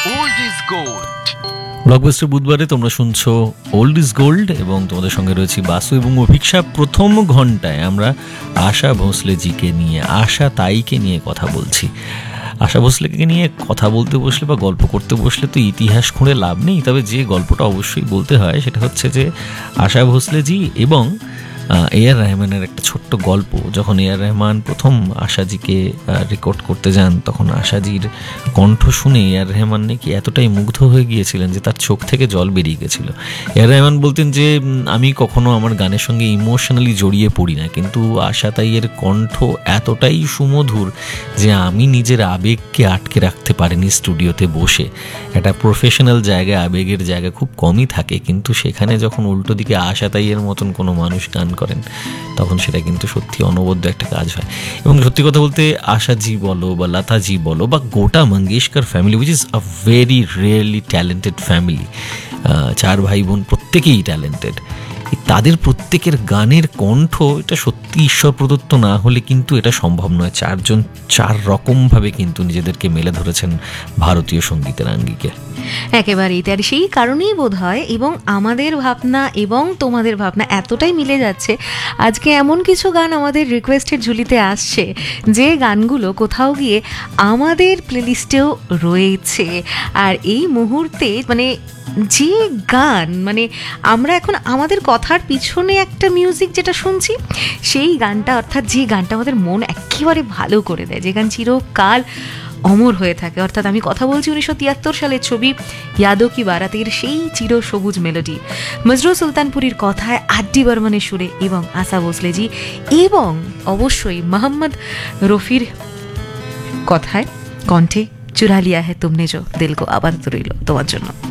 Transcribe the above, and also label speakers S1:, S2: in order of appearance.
S1: Old is gold.
S2: Blockbuster বুধবারে তোমরা শুনছো ওল্ড ইজ গোল্ড এবং তোমাদের সঙ্গে রয়েছি বাসু এবং অভিক্ষা। প্রথম ঘন্টায় আমরা আশা ভোঁসলেজিকে নিয়ে, আশা তাইকে নিয়ে কথা বলছি। আশা ভোঁসলেকে নিয়ে কথা বলতে বসলে বা গল্প করতে বসলে তো ইতিহাস খুঁড়ে লাভ নেই, তবে যে গল্পটা অবশ্যই বলতে হয় সেটা হচ্ছে যে আশা ভোঁসলেজি এবং এ.আর রহমানের একটা ছোট্ট গল্প। যখন এ.আর রহমান প্রথম আশাজিকে রেকর্ড করতে যান, তখন আশাজির কণ্ঠ শুনে এ.আর রহমান নাকি এতটাই মুগ্ধ হয়ে গিয়েছিলেন যে তার চোখ থেকে জল বেরিয়ে গেছিল। এ.আর রহমান বলতেন যে আমি কখনো আমার গানের সঙ্গে ইমোশনালি জড়িয়ে পড়ি না, কিন্তু আশা তাইয়ের কণ্ঠ এতটাই সুমধুর যে আমি নিজের আবেগকে আটকে রাখতে পারিনি স্টুডিওতে বসে। একটা প্রফেশনাল জায়গায় আবেগের জায়গা খুব কমই থাকে, কিন্তু সেখানে যখন উল্টো দিকে আশা তাইয়ের মতন কোনো মানুষ গান করেন তখন সেটা কিন্তু সত্যি অনবদ্য একটা কাজ হয়। এবং সত্যি কথা বলতে আশাজি বলো বা লতাজি বলো বা গোটা Mangeshkar family, which is a very really talented family, চার ভাই বোন প্রত্যেকেই ট্যালেন্টেড। তাদের প্রত্যেকের গানের কণ্ঠ এটা সত্যি ঈশ্বর প্রদত্ত না হলে কিন্তু এটা সম্ভব নয়। চারজন চার রকমভাবে কিন্তু নিজেদেরকে মেলে ধরেছেন ভারতীয় সঙ্গীতের আঙ্গিকে।
S3: একেবারেই তার সেই কারণেই বোধ হয়, এবং আমাদের ভাবনা এবং তোমাদের ভাবনা এতটাই মিলে যাচ্ছে, আজকে এমন কিছু গান আমাদের রিকোয়েস্টের ঝুলিতে আসছে যে গানগুলো কোথাও গিয়ে আমাদের প্লেলিস্টেও রয়েছে। আর এই মুহূর্তে মানে যে গান, মানে আমরা এখন আমাদের কথার পিছনে একটা মিউজিক যেটা শুনছি, সেই গানটা, অর্থাৎ যে গানটা আমাদের মন একেবারে ভালো করে দেয়, যে গান চিরকাল অমর হয়ে থাকে। অর্থাৎ আমি কথা বলছি 1973 সালের ছবি ইয়াদো কি বারাতের সেই চির সবুজ মেলোডি, মজরু সুলতানপুরীর কথায় আড্ডি বর্মনের সুরে এবং আশা ভোঁসলেজি এবং অবশ্যই মোহাম্মদ রফির কথায় কণ্ঠে চুরা লিয়া হ্যায় তুমনে জো দিল কো আবাদ রইল তোমার জন্য।